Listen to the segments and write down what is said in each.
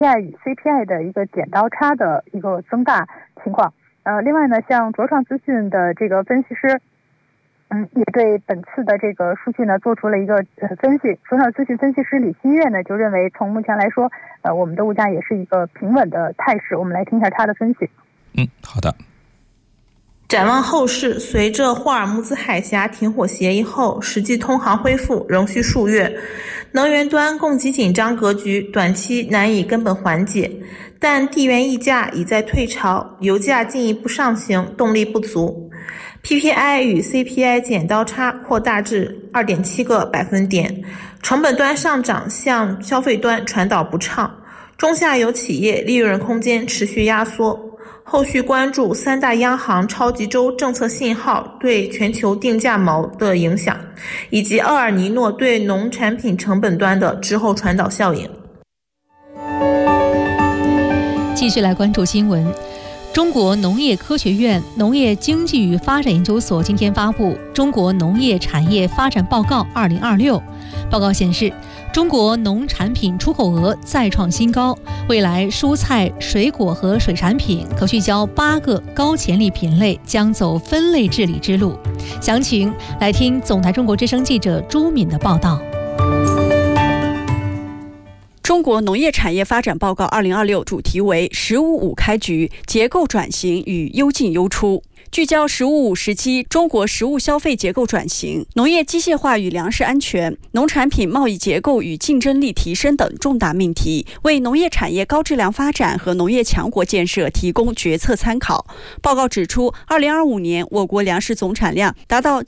PPI 与 CPI 的一个剪刀差的一个增大情况。另外呢，像卓创资讯的这个分析师，也对本次的这个数据呢做出了一个分析。卓创资讯分析师李新月呢就认为，从目前来说，我们的物价也是一个平稳的态势。我们来听一下他的分析。 好的。 展望后市，随着霍尔木兹海峡停火协议后，实际通航恢复仍需数月，能源端供给紧张格局短期难以根本缓解，但地缘溢价已在退潮，油价进一步上行动力不足。PPI 与 CPI 剪刀差扩大至 2.7 个百分点，成本端上涨向消费端传导不畅，中下游企业利润空间持续压缩。后续关注3大央行超级周政策信号对全球定价锚的影响，以及厄尔尼诺对农产品成本端的之后传导效应。 继续来关注新闻。中国农业科学院农业经济与发展研究所今天发布《中国农业产业发展报告2026》。报告显示，中国农产品出口额再创新高，未来蔬菜、水果和水产品可聚焦8个高潜力品类，将走分类治理之路。详情来听总台中国之声记者朱敏的报道。 中国农业产业发展报告2026主题为“十五五开局，结构转型与优进优出”。聚焦“十五五”时期中国食物消费结构转型、农业机械化与粮食安全、农产品贸易结构与竞争力提升等重大命题，为农业产业高质量发展和农业强国建设提供决策参考。报告指出，2025年我国粮食总产量达到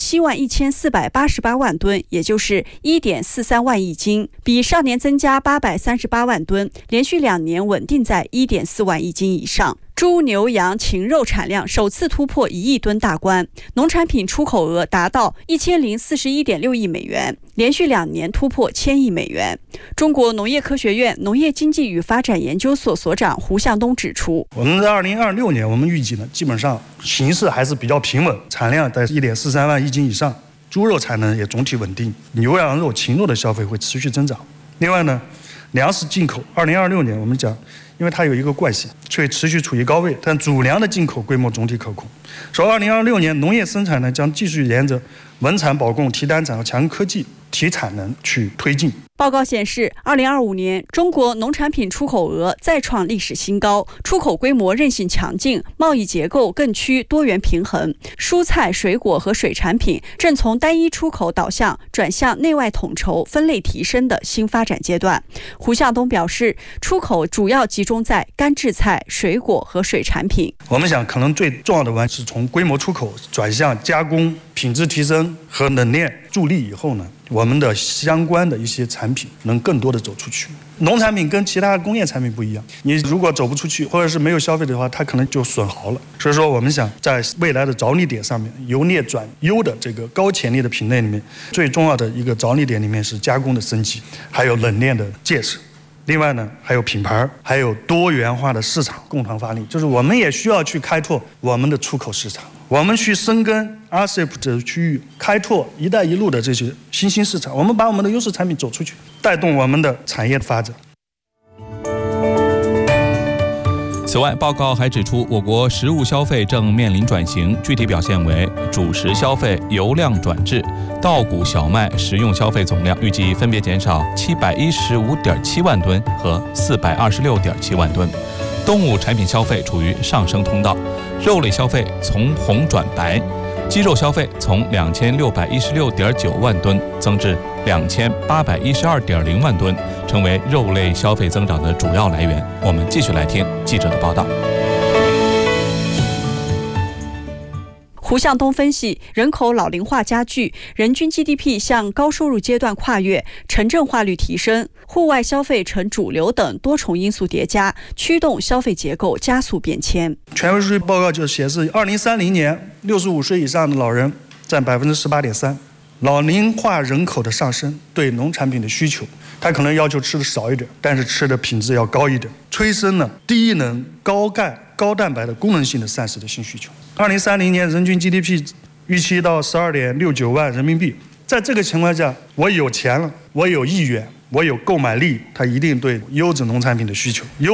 71488万吨，也就是 1.43万亿斤，比上年增加838万吨，连续2年稳定在 1.4万亿斤以上。猪、牛、羊、禽肉产量首次突破1亿吨大关，农产品出口额达到1041.6亿美元，连续2年突破1000亿美元。中国农业科学院农业经济与发展研究所所长胡向东指出， 我们在2026年，我们预计呢，基本上形势还是比较平稳，产量在1.43万亿斤以上，猪肉产能也总体稳定，牛羊肉、禽肉的消费会持续增长。另外呢，粮食进口2026年我们讲，因为它有一个惯性，会持续处于高位，但主粮的进口规模总体可控。说2026年农业生产呢将继续沿着稳产保供、提单产和强科技提产能去推进。 报告显示，2025年中国农产品出口额再创历史新高，出口规模韧性强劲，贸易结构更趋多元平衡，蔬菜、水果和水产品正从单一出口导向转向内外统筹、分类提升的新发展阶段。胡向东表示，出口主要集中在干制菜、水果和水产品。 我们想，可能最重要的是从规模出口转向加工、品质提升和冷链助力以后呢，我们的相关的一些产品能更多的走出去。农产品跟其他工业产品不一样，你如果走不出去或者是没有消费的话，它可能就损耗了。所以说我们想在未来的着力点上面，由劣转优的这个高潜力的品类里面，最重要的一个着力点里面是加工的升级，还有冷链的建设。另外呢，还有品牌，还有多元化的市场共同发力，就是我们也需要去开拓我们的出口市场，我们去深耕 RCEP 的区域，开拓一带一路的这些新兴市场，我们把我们的优势产品走出去，带动我们的产业的发展。 此外，报告还指出，我国食物消费正面临转型，具体表现为主食消费由量转质，稻谷小麦食用消费总量预计分别减少715.7万吨和426.7万吨。动物产品消费处于上升通道，肉类消费从红转白，鸡肉消费从2616.9万吨增至2812.0万吨，成为肉类消费增长的主要来源。我们继续来听记者的报道。 胡向东分析，人口老龄化加剧，人均 GDP 向高收入阶段跨越，城镇化率提升，户外消费成主流等多重因素叠加，驱动消费结构加速变迁。 权威数据报告就显示，2030年65岁以上的老人占18.3%。老龄化人口的上升对农产品的需求，他可能要求吃的少一点，但是吃的品质要高一点，催生了低能、高钙、高蛋白的功能性的膳食的新需求。2030年人均 GDP 预期到12.69万人民币。在这个情况下，我有钱了，我有意愿， 我有购买力，它一定对优质农产品的需求。